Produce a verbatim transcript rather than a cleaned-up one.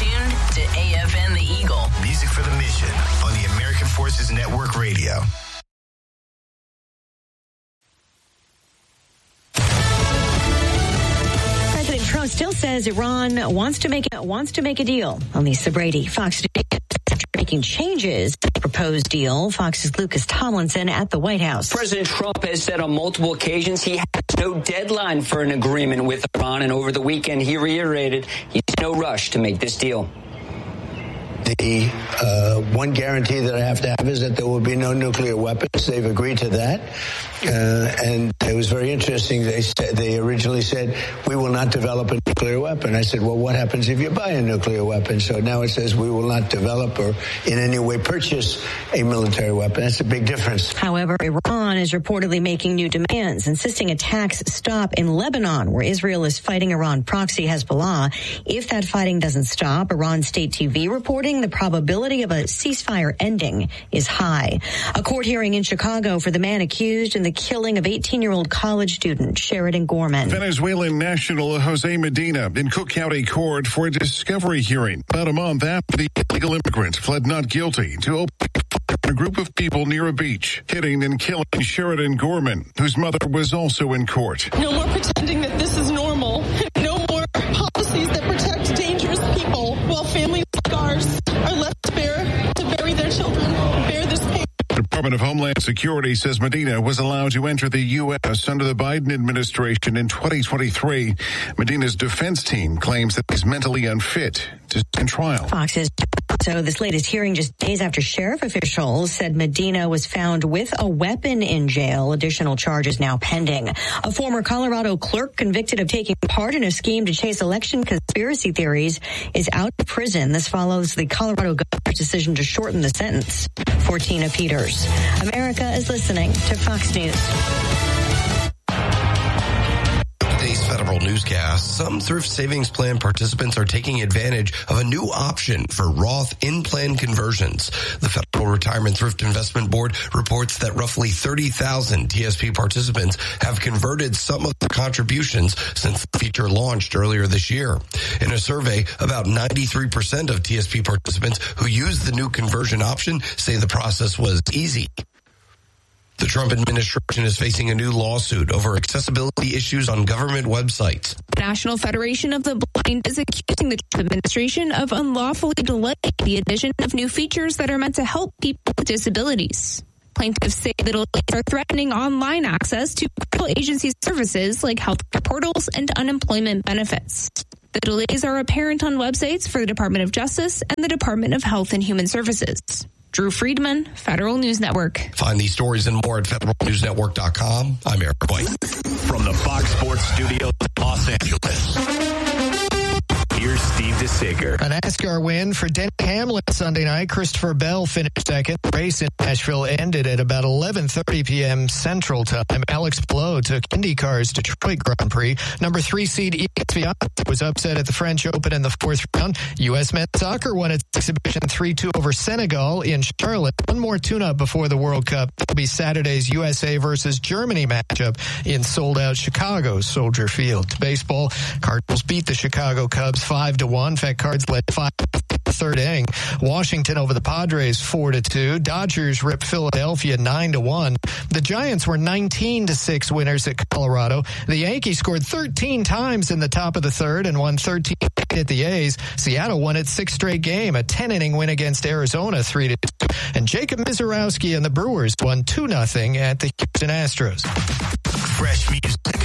tuned to A F N The Eagle. Music for the mission on the American Forces Network Radio. President Trump still says Iran wants to make wants to make a deal. Lisa Brady, Fox News, after making changes to the proposed deal. Fox's Lucas Tomlinson at the White House. President Trump has said on multiple occasions he has no deadline for an agreement with Iran, and over the weekend he reiterated he's in no rush to make this deal. The uh, one guarantee that I have to have is that there will be no nuclear weapons. They've agreed to that. Uh, and it was very interesting. They said, they originally said, we will not develop a nuclear weapon. I said, well, what happens if you buy a nuclear weapon? So now it says we will not develop or in any way purchase a military weapon. That's a big difference. However, Iran is reportedly making new demands, insisting attacks stop in Lebanon, where Israel is fighting Iran proxy Hezbollah. If that fighting doesn't stop, Iran state T V reporting the probability of a ceasefire ending is high. A court hearing in Chicago for the man accused in the killing of eighteen-year-old college student Sheridan Gorman. Venezuelan national Jose Medina in Cook County Court for a discovery hearing about a month after the illegal immigrant pled not guilty to open a group of people near a beach, hitting and killing Sheridan Gorman, whose mother was also in court. No more pretending that this is normal. No more policies that protect dangerous people while families like ours are left to bear to bury their children, bear this pain. The Department of Homeland Security says Medina was allowed to enter the U S under the Biden administration in twenty twenty-three. Medina's defense team claims that he's mentally unfit to stand trial. Fox's So this latest hearing just days after sheriff officials said Medina was found with a weapon in jail. Additional charges now pending. A former Colorado clerk convicted of taking part in a scheme to chase election conspiracy theories is out of prison. This follows the Colorado governor's decision to shorten the sentence. For Tina Peters, America is listening to Fox News. Today's Federal Newscast, some thrift savings plan participants are taking advantage of a new option for Roth in-plan conversions. The Federal Retirement Thrift Investment Board reports that roughly thirty thousand T S P participants have converted some of their contributions since the feature launched earlier this year. In a survey, about ninety-three percent of T S P participants who used the new conversion option say the process was easy. The Trump administration is facing a new lawsuit over accessibility issues on government websites. The National Federation of the Blind is accusing the Trump administration of unlawfully delaying the addition of new features that are meant to help people with disabilities. Plaintiffs say the delays are threatening online access to federal agency services like healthcare portals and unemployment benefits. The delays are apparent on websites for the Department of Justice and the Department of Health and Human Services. Drew Friedman, Federal News Network. Find these stories and more at federal news network dot com. I'm Eric White. From the Fox Sports Studios in Los Angeles, here's Steve DeSager. A NASCAR win for Denny Hamlin Sunday night. Christopher Bell finished second. The race in Nashville ended at about eleven thirty p.m. Central Time. Alex Palou took IndyCar's Detroit Grand Prix. Number three seed Ian Swiatek was upset at the French Open in the fourth round. U S men's soccer won its exhibition three two over Senegal in Charlotte. One more tune-up before the World Cup. It'll be Saturday's U S A versus Germany matchup in sold-out Chicago's Soldier Field. Baseball, Cardinals beat the Chicago Cubs five to one. In fact, Cards led five third inning. Washington over the Padres four to two. Dodgers ripped Philadelphia nine to one. The Giants were nineteen to six winners at Colorado. The Yankees scored thirteen times in the top of the third and won thirteen at the A's. Seattle won its sixth straight game, a ten inning win against Arizona three to two. And Jacob Mizorowski and the Brewers won two nothing at the Houston Astros. Fresh music